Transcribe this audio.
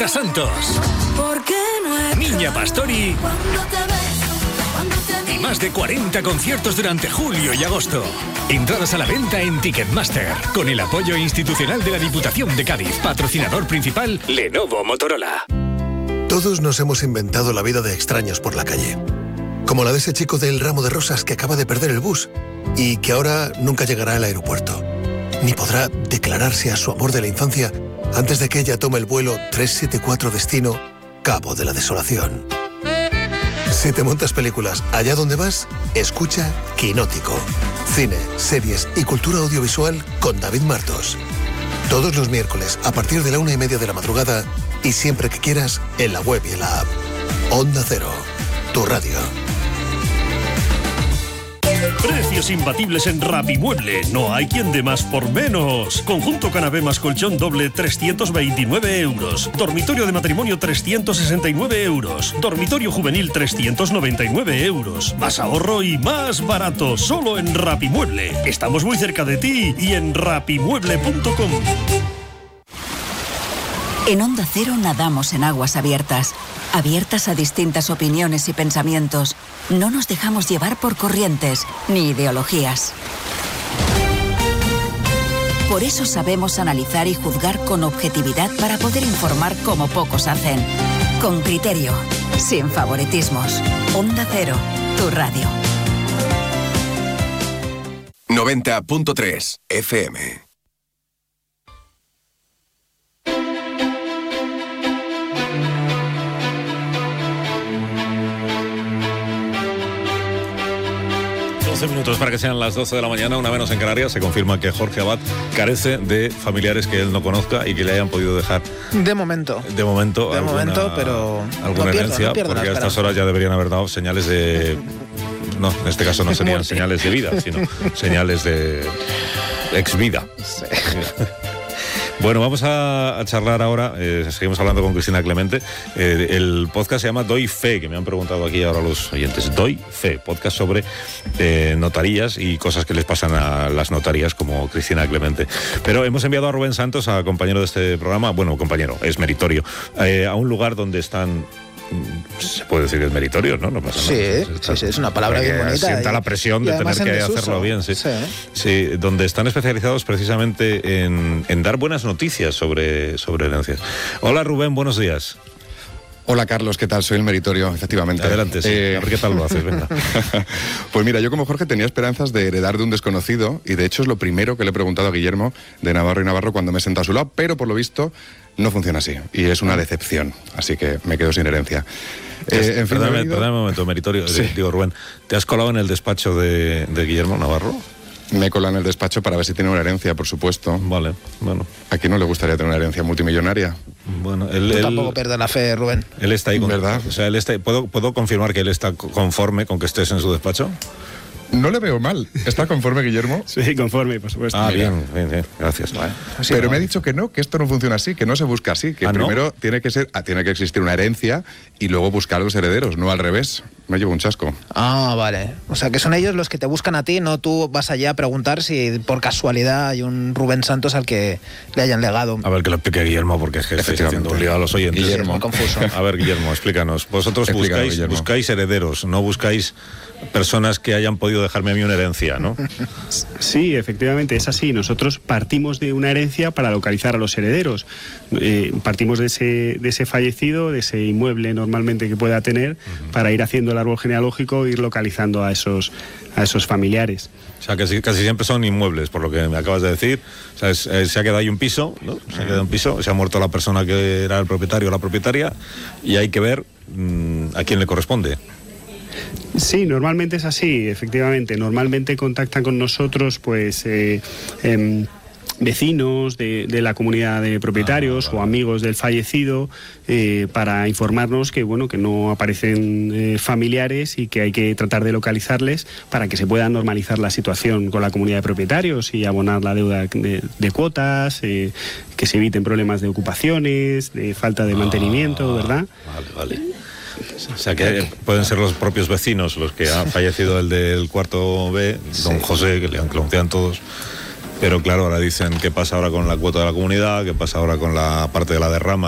Marta Santos, Niña Pastori y más de 40 conciertos durante julio y agosto. Entradas a la venta en Ticketmaster, con el apoyo institucional de la Diputación de Cádiz. Patrocinador principal, Lenovo Motorola. Todos nos hemos inventado la vida de extraños por la calle. Como la de ese chico del ramo de rosas que acaba de perder el bus y que ahora nunca llegará al aeropuerto, ni podrá declararse a su amor de la infancia antes de que ella tome el vuelo 374 destino Cabo de la Desolación. Si te montas películas allá donde vas, escucha Quinótico. Cine, series y cultura audiovisual con David Martos. Todos los miércoles a partir de la 1:30 de la madrugada y siempre que quieras en la web y en la app. Onda Cero, tu radio. Precios imbatibles en Rapimueble. No hay quien dé más por menos. Conjunto canapé más colchón doble 329 €. Dormitorio de matrimonio 369 €. Dormitorio juvenil 399 €. Más ahorro y más barato. Solo en Rapimueble. Estamos muy cerca de ti y en rapimueble.com. En Onda Cero nadamos en aguas abiertas. Abiertas a distintas opiniones y pensamientos. No nos dejamos llevar por corrientes ni ideologías. Por eso sabemos analizar y juzgar con objetividad para poder informar como pocos hacen. Con criterio, sin favoritismos. Onda Cero, tu radio. 90.3 FM. Minutos para que sean las 12 de la mañana, una menos en Canarias. Se confirma que Jorge Abad carece de familiares que él no conozca y que le hayan podido dejar de momento, pero alguna herencia, porque a estas horas ya deberían haber dado señales de... No, en este caso no serían señales de vida, sino señales de exvida. Sí. Bueno, vamos a charlar ahora, seguimos hablando con Cristina Clemente. El podcast se llama Doy Fe, que me han preguntado aquí ahora los oyentes. Doy Fe, podcast sobre notarías y cosas que les pasan a las notarías, como Cristina Clemente. Pero hemos enviado a Rubén Santos, a compañero de este programa, bueno, compañero, es meritorio, a un lugar donde están... Se puede decir que es meritorio, ¿no? No pasa nada. Sí, es una palabra bien bonita. Sienta la presión de tener que hacerlo bien, sí, donde están especializados precisamente en dar buenas noticias sobre herencias. Hola Rubén, buenos días. Hola Carlos, ¿qué tal? Soy el meritorio, efectivamente. Adelante, sí. A ver qué tal lo haces, venga. Pues mira, yo como Jorge tenía esperanzas de heredar de un desconocido y de hecho es lo primero que le he preguntado a Guillermo de Navarro y Navarro cuando me he sentado a su lado, pero por lo visto no funciona así y es una decepción, así que me quedo sin herencia. En fin, perdóname un momento, meritorio, sí. Digo Rubén, ¿te has colado en el despacho de Guillermo Navarro? Me he colado en el despacho para ver si tiene una herencia, por supuesto. Vale, bueno. ¿A quién no le gustaría tener una herencia multimillonaria? Bueno, Tú tampoco pierdas la fe, Rubén. Él está ahí, ¿verdad? O sea, ¿puedo confirmar que él está conforme con que estés en su despacho? No le veo mal. ¿Está conforme, Guillermo? Sí, conforme, por supuesto. Bien, gracias. Bueno, pero me ha dicho que no, que esto no funciona así, que no se busca así, que primero ¿no? tiene que existir una herencia y luego buscar a los herederos, no al revés. Me llevo un chasco. Ah, vale. O sea, que son ellos los que te buscan a ti, no tú vas allá a preguntar si por casualidad hay un Rubén Santos al que le hayan legado. A ver, que lo explique Guillermo, porque es que estoy haciendo un lío a los oyentes. Guillermo, muy confuso. A ver, Guillermo, explícanos. Vosotros buscáis herederos, no buscáis personas que hayan podido dejarme a mí una herencia, ¿no? Sí, efectivamente, es así. Nosotros partimos de una herencia para localizar a los herederos. Partimos de ese fallecido, de ese inmueble normalmente que pueda tener, para ir haciendo el árbol genealógico, ir localizando a esos familiares. O sea, que casi siempre son inmuebles, por lo que me acabas de decir. O sea, se ha quedado ahí un piso, ¿no? Se ha quedado un piso, se ha muerto la persona que era el propietario o la propietaria, y hay que ver a quién le corresponde. Sí, normalmente es así, efectivamente. Normalmente contactan con nosotros, pues, vecinos de la comunidad de propietarios o amigos del fallecido, para informarnos que no aparecen familiares y que hay que tratar de localizarles para que se pueda normalizar la situación con la comunidad de propietarios y abonar la deuda de cuotas, que se eviten problemas de ocupaciones, de falta de mantenimiento, ¿verdad? Vale. O sea, que pueden ser los propios vecinos los que ha fallecido el del cuarto B, don José, que le conocían todos. Pero claro, ahora dicen qué pasa ahora con la cuota de la comunidad, qué pasa ahora con la parte de la derrama.